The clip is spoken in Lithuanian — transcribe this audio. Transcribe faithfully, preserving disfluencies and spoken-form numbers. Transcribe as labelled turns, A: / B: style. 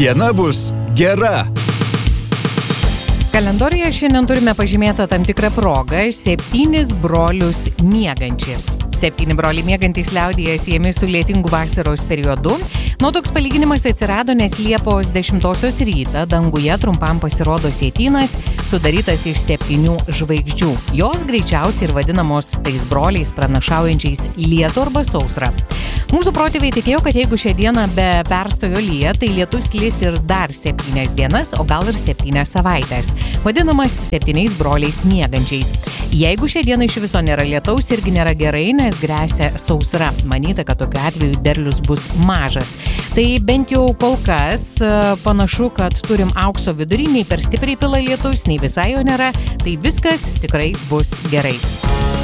A: diena bus gera.
B: Kalendoriuje šiandien turime pažymėtą tam tikrą progą – septynis brolius miegančius. Septyni broliai miegantys liaudyje siejami su lietingu vasaros periodu. Nu, toks palyginimas atsirado, nes Liepos dešimtosios rytą danguje trumpam pasirodo sietynas, sudarytas iš septynių žvaigždžių. Jos greičiausiai ir vadinamos tais broliais pranašaujančiais lietų arba sausrą. Mūsų protėviai tikėjo, kad jeigu šią dieną be perstojo lyja, tai lietus lis ir dar septynias dienas, o gal ir septynias savaitės. Vadinamas septyniais broliais miegančiais. Jeigu šią dieną iš viso nėra lietaus, irgi nėra gerai, nes gresia sausra. Manyta, kad tokiu atveju derlius bus mažas. Tai bent jau kol kas panašu, kad turim aukso vidurį, nei per stipriai pila lietus, nei visai jo nėra, tai viskas tikrai bus gerai.